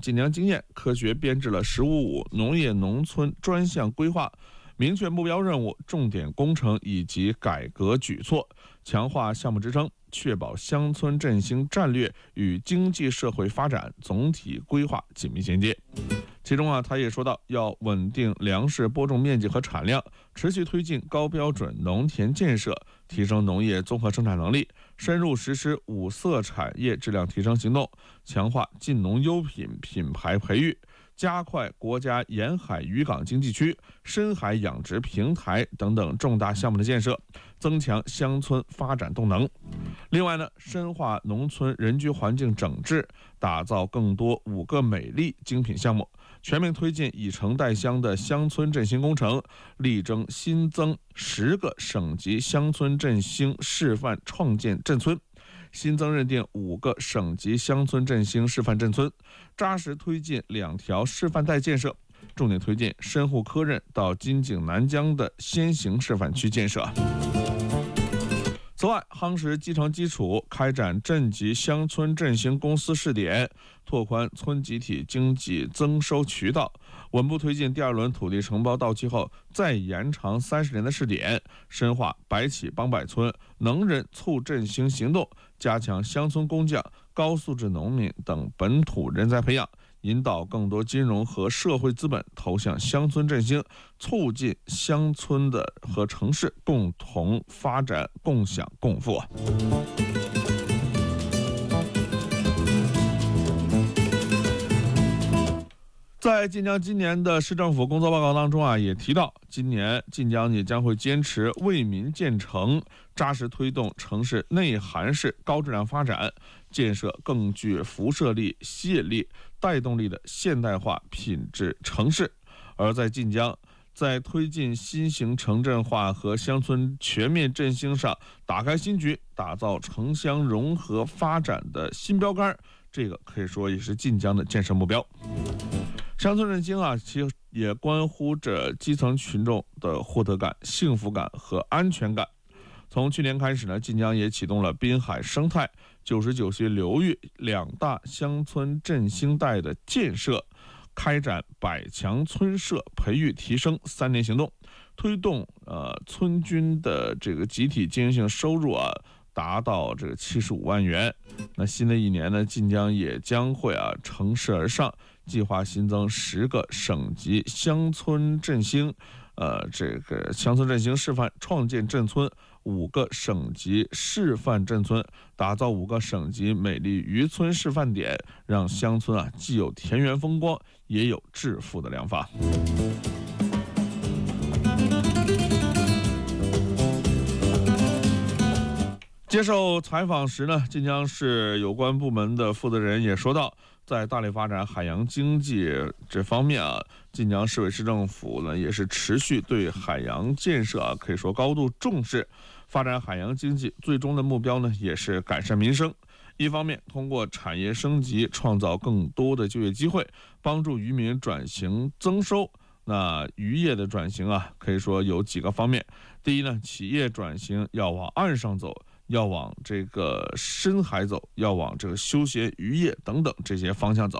晋江经验，科学编制了“15+5”农业农村专项规划，明确目标任务、重点工程以及改革举措，强化项目支撑，确保乡村振兴战略与经济社会发展总体规划紧密衔接。其中他也说到，要稳定粮食播种面积和产量，持续推进高标准农田建设，提升农业综合生产能力，深入实施五色产业质量提升行动，强化晋农优品品牌培育，加快国家沿海渔港经济区、深海养殖平台等等重大项目的建设，增强乡村发展动能。另外深化农村人居环境整治，打造更多5个美丽精品项目，全面推进以城带乡的乡村振兴工程，力争新增10个省级乡村振兴示范创建镇村，新增认定5个省级乡村振兴示范镇村，扎实推进2条示范带建设，重点推进深沪科任到金井南江的先行示范区建设。此外，夯实基层基础，开展镇级乡村振兴公司试点，拓宽村集体经济增收渠道，稳步推进第2轮土地承包到期后再延长30年的试点，深化百企帮百村能人促振兴行动，加强乡村工匠、高素质农民等本土人才培养，引导更多金融和社会资本投向乡村振兴，促进乡村的和城市共同发展、共享共富。在晋江今年的市政府工作报告当中也提到，今年晋江也将会坚持为民建城，扎实推动城市内涵式高质量发展，建设更具辐射力、吸引力、带动力的现代化品质城市。而在晋江，在推进新型城镇化和乡村全面振兴上打开新局，打造城乡融合发展的新标杆，这个可以说也是晋江的建设目标。乡村振兴其实也关乎着基层群众的获得感、幸福感和安全感。从去年开始呢，晋江也启动了滨海生态、99些流域2大乡村振兴带的建设，开展百强村社培育提升3年行动，推动村均的这个集体经营性收入达到这个75万元。那新的一年呢，晋江也将会乘势而上，计划新增10个省级乡村振兴乡村振兴示范创建镇村，5个省级示范镇村，打造5个省级美丽渔村示范点，让乡村既有田园风光，也有致富的良法。接受采访时呢，晋江市有关部门的负责人也说到，在大力发展海洋经济这方面晋江市委市政府呢也是持续对海洋建设可以说高度重视。发展海洋经济最终的目标呢也是改善民生，一方面通过产业升级创造更多的就业机会，帮助渔民转型增收。那渔业的转型可以说有几个方面。第一呢，企业转型要往岸上走，要往这个深海走，要往这个休闲渔业等等这些方向走。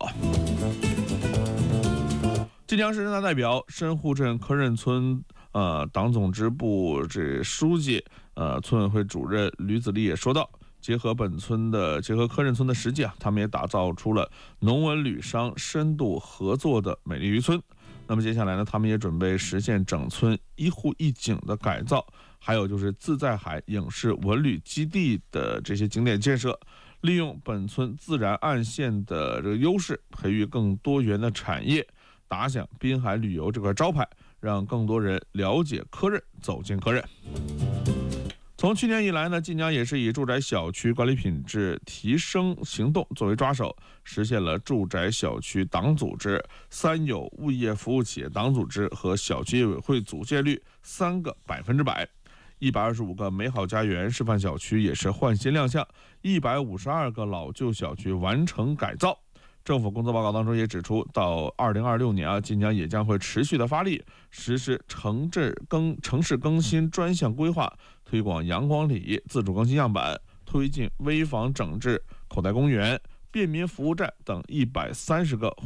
晋江市人大代表、深沪镇科任村党总支部书记村委会主任吕子立也说到，结合科任村的实际他们也打造出了农文旅商深度合作的美丽渔村。那么接下来呢，他们也准备实现整村1户1景的改造，还有就是自在海影视文旅基地的这些景点建设，利用本村自然岸线的这个优势，培育更多元的产业，打响滨海旅游这块招牌，让更多人了解科任，走进科任。从去年以来呢，晋江也是以住宅小区管理品质提升行动作为抓手，实现了住宅小区党组织、3有物业服务企业党组织和小区业委会组建率3个100%，125个美好家园示范小区也是焕新亮相，152个老旧小区完成改造。政府工作报告当中也指出，到2026年晋江也将会持续的发力，实施城市更新专项规划，推广阳光里自主更新样板，推进危房整治、口袋公园、便民服务站等130个